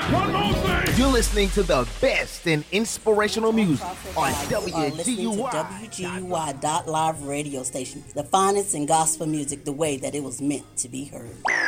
One more thing. You're listening to the best in inspirational music on WGUY. WGUY.live radio station. The finest in gospel music the way that it was meant to be heard.